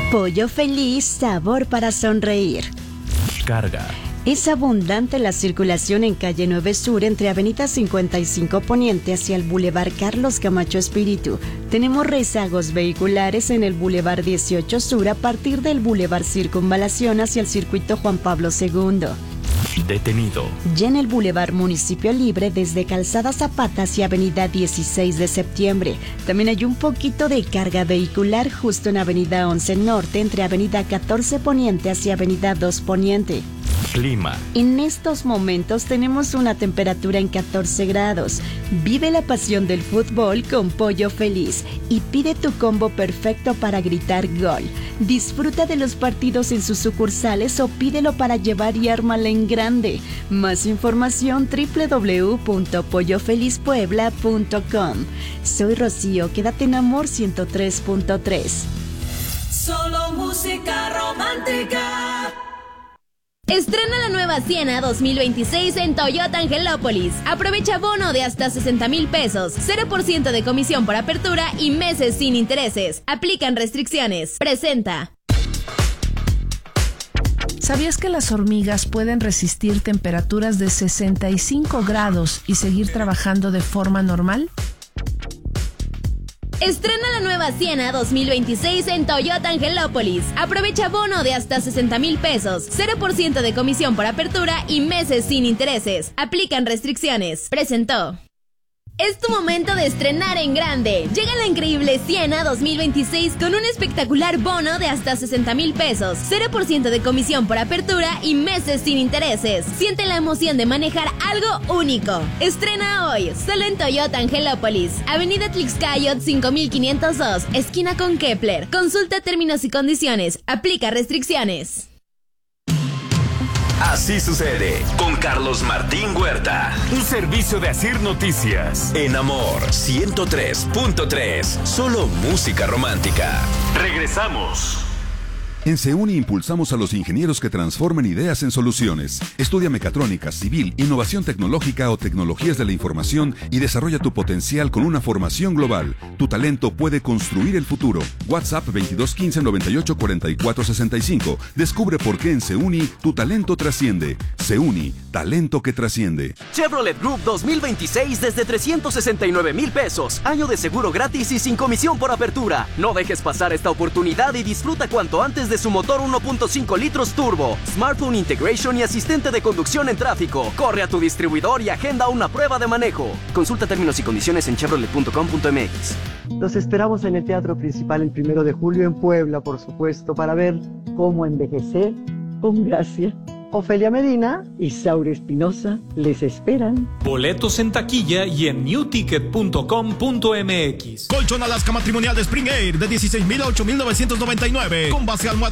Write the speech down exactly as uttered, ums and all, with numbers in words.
Pollo Feliz, sabor para sonreír. Carga. Es abundante la circulación en calle nueve Sur entre avenida cincuenta y cinco Poniente hacia el Boulevard Carlos Camacho Espíritu. Tenemos rezagos vehiculares en el Boulevard dieciocho Sur a partir del Boulevard Circunvalación hacia el circuito Juan Pablo segundo. Detenido. Ya en el Boulevard Municipio Libre desde Calzada Zapata hacia avenida dieciséis de septiembre. También hay un poquito de carga vehicular justo en avenida once Norte entre avenida catorce Poniente hacia avenida dos Poniente. Clima. En estos momentos tenemos una temperatura en catorce grados. Vive la pasión del fútbol con Pollo Feliz y pide tu combo perfecto para gritar gol. Disfruta de los partidos en sus sucursales o pídelo para llevar y ármala en grande. Más información doble u doble u doble u punto pollo feliz puebla punto com. Soy Rocío, quédate en Amor ciento tres punto tres. Solo música romántica. Estrena la nueva Siena dos mil veintiséis en Toyota Angelópolis. Aprovecha bono de hasta sesenta mil pesos, cero por ciento de comisión por apertura y meses sin intereses. Aplican restricciones. Presenta. ¿Sabías que las hormigas pueden resistir temperaturas de sesenta y cinco grados y seguir trabajando de forma normal? Estrena la nueva Siena dos mil veintiséis en Toyota Angelópolis. Aprovecha bono de hasta sesenta mil pesos, cero por ciento de comisión por apertura y meses sin intereses. Aplican restricciones. Presentó. Es tu momento de estrenar en grande. Llega la increíble Siena dos mil veintiséis con un espectacular bono de hasta sesenta mil pesos, cero por ciento de comisión por apertura y meses sin intereses. Siente la emoción de manejar algo único. Estrena hoy, solo en Toyota Angelópolis, avenida Tlaxcayot cinco mil quinientos dos, esquina con Kepler. Consulta términos y condiciones. Aplica restricciones. Así sucede con Carlos Martín Huerta. Un servicio de Asir Noticias. En Amor ciento tres punto tres. Solo música romántica. Regresamos. En SEUNI impulsamos a los ingenieros que transforman ideas en soluciones. Estudia mecatrónica, civil, innovación tecnológica o tecnologías de la información y desarrolla tu potencial con una formación global. Tu talento puede construir el futuro. WhatsApp veintidós quince noventa y ocho cuarenta y cuatro sesenta y cinco. Descubre por qué en SEUNI tu talento trasciende. SEUNI, talento que trasciende. Chevrolet Group dos mil veintiséis desde trescientos sesenta y nueve mil pesos. Año de seguro gratis y sin comisión por apertura. No dejes pasar esta oportunidad y disfruta cuanto antes de su motor uno punto cinco litros turbo, smartphone integration y asistente de conducción en tráfico. Corre a tu distribuidor y agenda una prueba de manejo. Consulta términos y condiciones en chevrolet punto com punto m x. Los esperamos en el Teatro Principal el primero de julio en Puebla, por supuesto, para ver cómo envejecer con gracia. Ofelia Medina y Saura Espinosa les esperan. Boletos en taquilla y en new ticket punto com punto m x. Colchón Alaska matrimonial de Spring Air de dieciséis mil a ocho mil novecientos noventa y nueve con base almohada